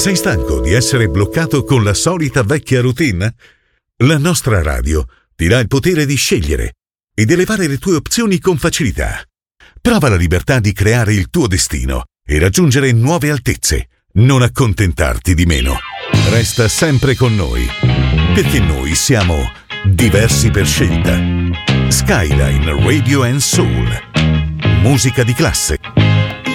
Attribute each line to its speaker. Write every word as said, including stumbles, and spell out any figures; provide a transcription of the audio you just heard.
Speaker 1: Sei stanco di essere bloccato con la solita vecchia routine? La nostra radio ti dà il potere di scegliere e di elevare le tue opzioni con facilità. Prova la libertà di creare il tuo destino e raggiungere nuove altezze. Non accontentarti di meno. Resta sempre con noi, perché noi siamo diversi per scelta. Skyline Radio and Soul. Musica di classe.